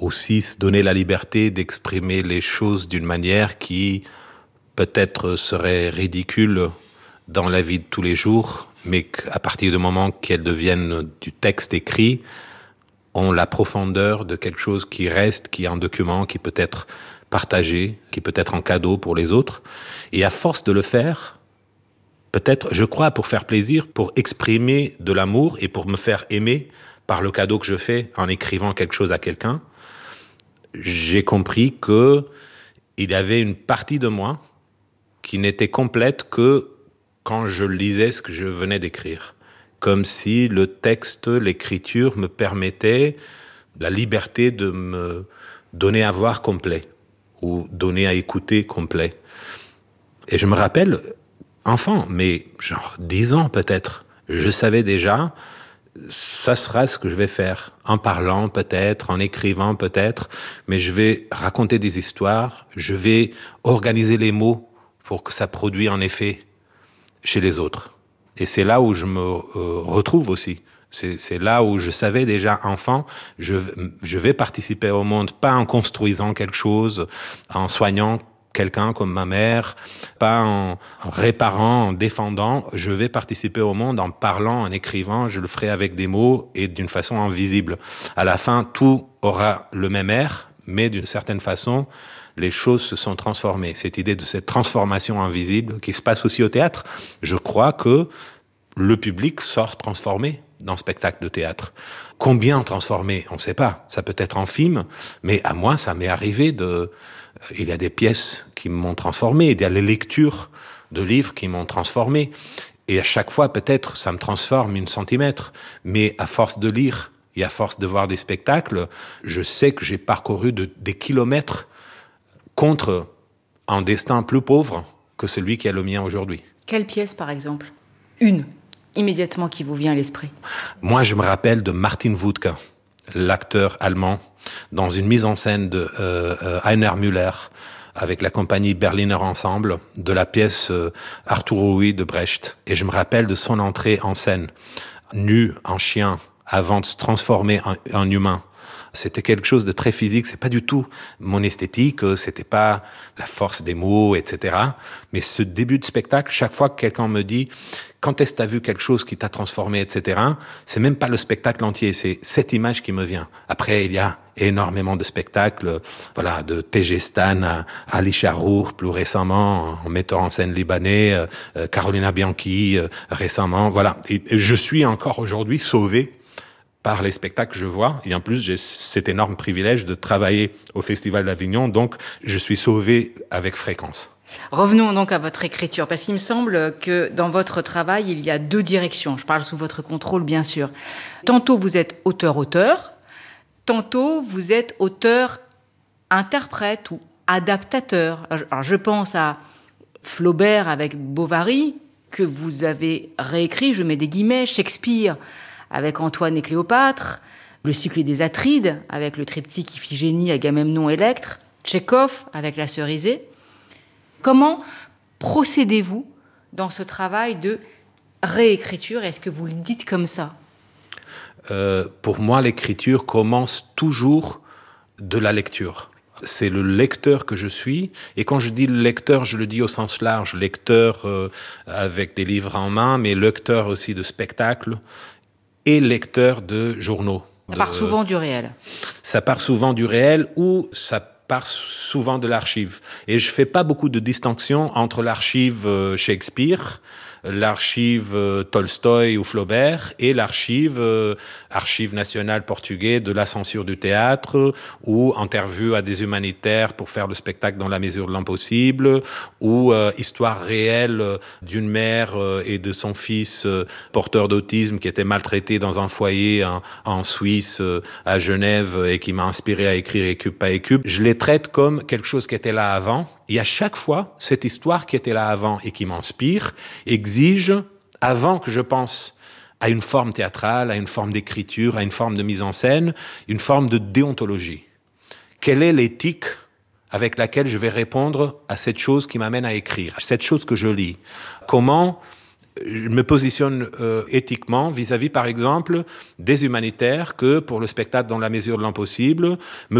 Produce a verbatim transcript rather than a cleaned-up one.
aussi se donner la liberté d'exprimer les choses d'une manière qui peut-être serait ridicule dans la vie de tous les jours, mais qu'à partir du moment qu'elles deviennent du texte écrit, ont la profondeur de quelque chose qui reste, qui est un document, qui peut être partagé, qui peut être un cadeau pour les autres. Et à force de le faire, peut-être, je crois, pour faire plaisir, pour exprimer de l'amour et pour me faire aimer par le cadeau que je fais en écrivant quelque chose à quelqu'un, j'ai compris que il y avait une partie de moi qui n'était complète que quand je lisais ce que je venais d'écrire. Comme si le texte, l'écriture me permettait la liberté de me donner à voir complet ou donner à écouter complet. Et je me rappelle, enfant, mais genre dix ans peut-être, je savais déjà, ça sera ce que je vais faire. En parlant peut-être, en écrivant peut-être, mais je vais raconter des histoires, je vais organiser les mots pour que ça produise en effet chez les autres. Et c'est là où je me euh, retrouve aussi. C'est, c'est là où je savais déjà, enfant, je, je vais participer au monde, pas en construisant quelque chose, en soignant quelqu'un comme ma mère, pas en, en réparant, en défendant. Je vais participer au monde en parlant, en écrivant. Je le ferai avec des mots et d'une façon invisible. À la fin, tout aura le même air, mais d'une certaine façon, les choses se sont transformées. Cette idée de cette transformation invisible qui se passe aussi au théâtre, je crois que le public sort transformé dans le spectacle de théâtre. Combien transformé, on ne sait pas. Ça peut être en film, mais à moi, ça m'est arrivé de... Il y a des pièces qui m'ont transformé, il y a les lectures de livres qui m'ont transformé. Et à chaque fois, peut-être, ça me transforme une centimètre. Mais à force de lire et à force de voir des spectacles, je sais que j'ai parcouru de, des kilomètres contre un destin plus pauvre que celui qui est le mien aujourd'hui. Quelle pièce, par exemple ? Une, immédiatement, qui vous vient à l'esprit. Moi, je me rappelle de Martin Wuttke, l'acteur allemand, dans une mise en scène de euh, euh, Heiner Müller, avec la compagnie Berliner Ensemble, de la pièce euh, Arturo Ui de Brecht. Et je me rappelle de son entrée en scène, nu en chien, avant de se transformer en, en humain. C'était quelque chose de très physique, c'est pas du tout mon esthétique, c'était pas la force des mots, et cetera. Mais ce début de spectacle, chaque fois que quelqu'un me dit « Quand est-ce que tu as vu quelque chose qui t'a transformé, et cetera » C'est même pas le spectacle entier, c'est cette image qui me vient. Après, il y a énormément de spectacles, voilà, de T G Stan à Ali Charour, plus récemment, en metteur en scène libanais, euh, Carolina Bianchi, euh, récemment, voilà. Et, et je suis encore aujourd'hui sauvé par les spectacles que je vois. Et en plus, j'ai cet énorme privilège de travailler au Festival d'Avignon, donc je suis sauvé avec fréquence. Revenons donc à votre écriture, parce qu'il me semble que dans votre travail, il y a deux directions. Je parle sous votre contrôle, bien sûr. Tantôt, vous êtes auteur-auteur, tantôt, vous êtes auteur-interprète ou adaptateur. Alors, je pense à Flaubert avec Bovary, que vous avez réécrit, je mets des guillemets, Shakespeare avec Antoine et Cléopâtre, le cycle des Atrides, avec le triptyque Iphigénie, Agamemnon, Électre, Tchekhov, avec la Cerisée. Comment procédez-vous dans ce travail de réécriture ? Est-ce que vous le dites comme ça ? euh, Pour moi, l'écriture commence toujours de la lecture. C'est le lecteur que je suis. Et quand je dis lecteur, je le dis au sens large. Lecteur euh, avec des livres en main, mais lecteur aussi de spectacles et lecteur de journaux. Ça part de, souvent du réel. Ça part souvent du réel ou ça part souvent de l'archive. Et je fais pas beaucoup de distinction entre l'archive Shakespeare, l'archive euh, Tolstoï ou Flaubert et l'archive euh, Archive nationale portugais de la censure du théâtre ou interview à des humanitaires pour faire le spectacle dans la mesure de l'impossible ou euh, histoire réelle euh, d'une mère euh, et de son fils euh, porteur d'autisme qui était maltraité dans un foyer en, en Suisse euh, à Genève et qui m'a inspiré à écrire Écupe pas Écupe. Je les traite comme quelque chose qui était là avant. Et à chaque fois, cette histoire qui était là avant et qui m'inspire exige, avant que je pense à une forme théâtrale, à une forme d'écriture, à une forme de mise en scène, une forme de déontologie. Quelle est l'éthique avec laquelle je vais répondre à cette chose qui m'amène à écrire, à cette chose que je lis ? Comment je me positionne euh, éthiquement vis-à-vis, par exemple, des humanitaires que, pour le spectacle dans la mesure de l'impossible, me